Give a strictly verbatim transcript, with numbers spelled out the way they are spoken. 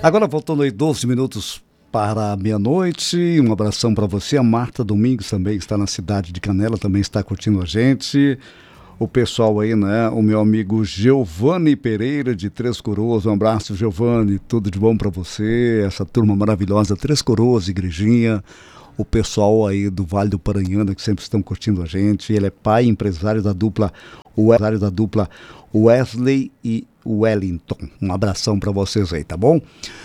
Agora faltando aí doze minutos para a meia-noite, um abração para você. A Marta Domingos também está na cidade de Canela, também está curtindo a gente. O pessoal aí, né? O meu amigo Giovanni Pereira de Três Coroas. Um abraço, Giovanni. Tudo de bom para você. Essa turma maravilhosa, Três Coroas, Igrejinha. O pessoal aí do Vale do Paranhana que sempre estão curtindo a gente. Ele é pai e empresário da dupla, o empresário da dupla Wesley e Wellington. Um abração para vocês aí, tá bom?